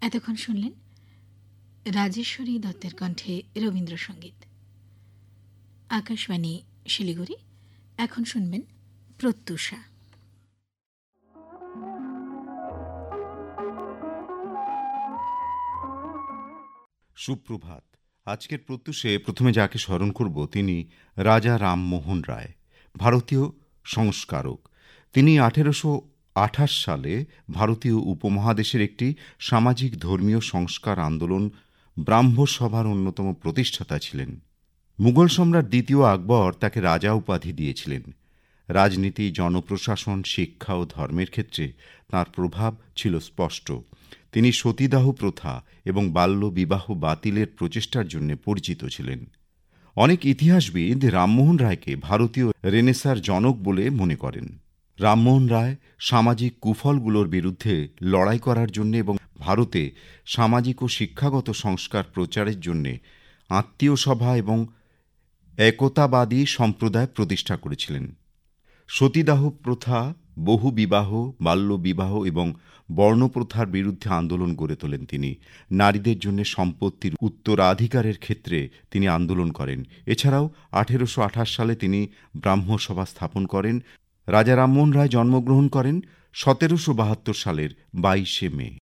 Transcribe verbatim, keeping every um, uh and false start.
এতক্ষণ শুনলেন রাজেশ্বরী দত্তের কণ্ঠে রবীন্দ্রসঙ্গীত। আকাশবাণী শিলিগুড়ি। এখন শুনবেন প্রত্যুষা। সুপ্রভাত। আজকের প্রত্যুষে প্রথমে যাকে স্মরণ করব তিনি রাজা রামমোহন রায়, ভারতীয় সংস্কারক। তিনি আঠেরোশো আঠাশ সালে ভারতীয় উপমহাদেশের একটি সামাজিক ধর্মীয় সংস্কার আন্দোলন ব্রাহ্মসভার অন্যতম প্রতিষ্ঠাতা ছিলেন। মুঘল সম্রাট দ্বিতীয় আকবর তাকে রাজা উপাধি দিয়েছিলেন। রাজনীতি, জনপ্রশাসন, শিক্ষা ও ধর্মের ক্ষেত্রে তাঁর প্রভাব ছিল স্পষ্ট। তিনি সতীদাহ প্রথা এবং বাল্য বিবাহ বাতিলের প্রচেষ্টার জন্য পরিচিত ছিলেন। অনেক ইতিহাসবিদ রামমোহন রায়কে ভারতীয় রেনেসাঁর জনক বলে মনে করেন। রামমোহন রায় সামাজিক কুফলগুলোর বিরুদ্ধে লড়াই করার জন্য এবং ভারতে সামাজিক ও শিক্ষাগত সংস্কার প্রচারের জন্য আত্মীয় সভা এবং একতাবাদী সম্প্রদায় প্রতিষ্ঠা করেছিলেন। সতীদাহ প্রথা, বহু বিবাহ, বাল্য বিবাহ এবং বর্ণপ্রথার বিরুদ্ধে আন্দোলন গড়ে তোলেন তিনি। নারীদের জন্য সম্পত্তির উত্তরাধিকারের ক্ষেত্রে তিনি আন্দোলন করেন। এছাড়াও আঠেরোশো আঠাশ সালে তিনি ব্রাহ্মসভা স্থাপন করেন। রাজা রামমোহন রায় জন্মগ্রহণ করেন সতেরোশো বাহাত্তর সালের বাইশে মে।